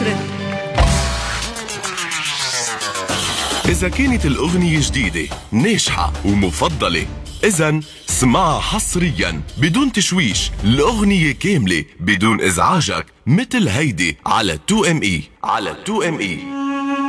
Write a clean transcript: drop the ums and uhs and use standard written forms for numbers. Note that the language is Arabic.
شكرا. إذا كانت الأغنية جديدة ناجحة ومفضلة، إذن اسمعها حصرياً بدون تشويش، الأغنية كاملة بدون إزعاجك، مثل هيدي على 2ME.